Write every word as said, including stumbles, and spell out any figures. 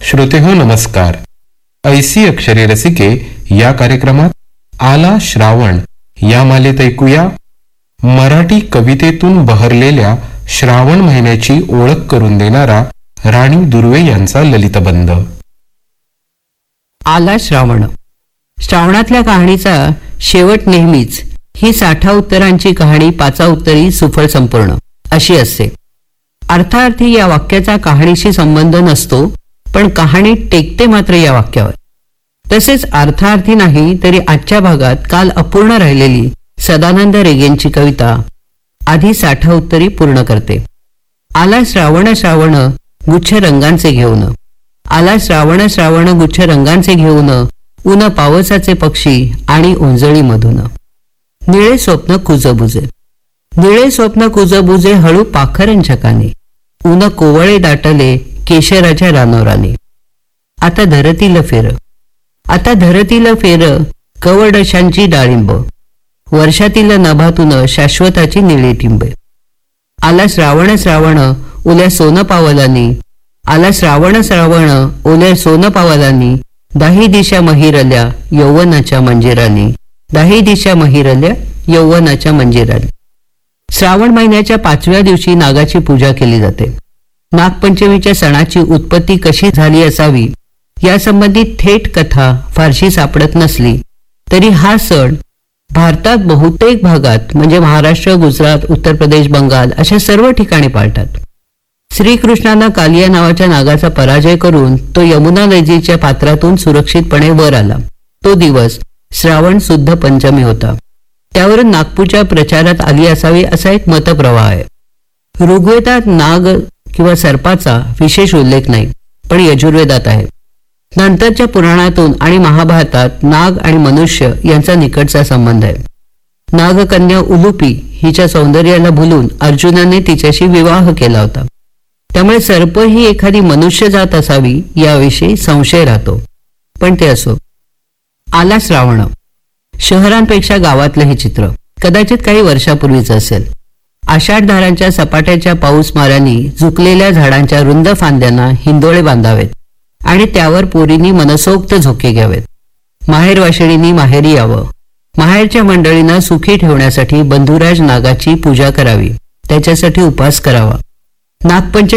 श्रोतेहो नमस्कार. ऐसी अक्षरे रसिके या कार्यक्रमात आला श्रावण या मालेत ऐकूया मराठी कवितेतून बहरलेल्या श्रावण महिन्याची ओळख करून देणारा राणी दुर्वे यांचा ललितबंध. आला श्रावण. श्रावणातल्या कहाणीचा शेवट नेहमीच ही साठा उत्तरांची कहाणी पाचा उत्तरी सुफळ संपूर्ण अशी असते. अर्थार्थी या वाक्याचा कहाणीशी संबंध नसतो, पण कहाणी टेकते मात्र या वाक्यावर. तसेच अर्थार्थी नाही तरी आजच्या भागात काल अपूर्ण राहिलेली सदानंद रेगेंची कविता आधी साठा उत्तरी पूर्ण करते. आला श्रावण श्रावण गुच्छ रंगांचे घेऊन, आला श्रावण श्रावण गुच्छ रंगांचे घेऊन, ऊन पावसाचे पक्षी आणि ओंजळी मधून. निळे स्वप्न कुजबुजे, निळे स्वप्न कुजबुजे हळू पाखरांच्या ऊन कोवळे दाटले केशराच्या रानोराने. आता धरतील फेर, आता धरतील फेर कवडशांची डाळिंब, वर्षातील नभातून शाश्वताची निळी टिंबे. आला श्रावण श्रावण ओल्या सोन पावलांनी, आला श्रावण श्रावण ओल्या सोन पावलांनी, दाही दिशा महिरल्या यौवनाच्या मंजिरांनी, दाही दिशा महिरल्या यौवनाच्या मंजिरांनी. श्रावण महिन्याच्या पाचव्या दिवशी नागाची पूजा केली जाते. नागपंचमीच्या सणाची उत्पत्ती कशी झाली असावी यासंबंधी थेट कथा फारशी सापडत नसली तरी हा सण भारतात बहुतेक भागात म्हणजे महाराष्ट्र, गुजरात, उत्तर प्रदेश, बंगाल अशा सर्व ठिकाणी पाळतात. श्रीकृष्णानं कालिया नावाच्या नागाचा पराजय करून तो यमुना नदीच्या पात्रातून सुरक्षितपणे वर आला. तो दिवस श्रावण शुद्ध पंचमी होता. त्यावरून नागपूजा प्रचारात आली असावी असा एक मतप्रवाह आहे. ऋग्वेदात नाग किंवा सर्पाचा विशेष उल्लेख नाही, पण यजुर्वेदात आहे. नंतरच्या पुराणातून आणि महाभारतात नाग आणि मनुष्य यांचा निकटचा संबंध आहे. नागकन्या उलुपी हिच्या सौंदर्याला भुलून अर्जुनाने तिच्याशी विवाह केला होता. त्यामुळे सर्प ही एखादी मनुष्य जात असावी याविषयी संशय राहतो. पण ते असो. आला श्रावण. शहरांपेक्षा गावातलं हे चित्र कदाचित काही वर्षापूर्वीच असेल. आषाढधारांच्या सपाट्याच्या पाऊस मारांनी झुकलेल्या झाडांच्या रुंद फांद्यांना हिंदोळे बांधावेत आणि त्यावर पोरींनी मनसोक्त झोके घ्यावेत. माहेरवाशिणींनी माहेरी यावं. माहेरच्या मंडळींना सुखी ठेवण्यासाठी बंधुराज नागाची पूजा करावी, त्याच्यासाठी उपास करावा. नागपंचमी